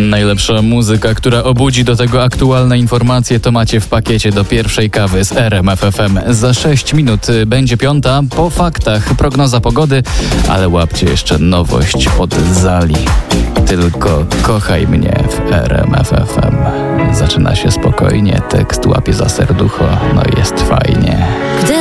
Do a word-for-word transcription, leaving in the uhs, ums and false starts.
Najlepsza muzyka, która obudzi do tego aktualne informacje, to macie w pakiecie do pierwszej kawy z R M F F M. Za sześć minut będzie piąta, po faktach prognoza pogody, ale łapcie jeszcze nowość od Zali. Tylko kochaj mnie w R M F F M. Zaczyna się spokojnie, tekst łapie za serducho, no jest fajnie.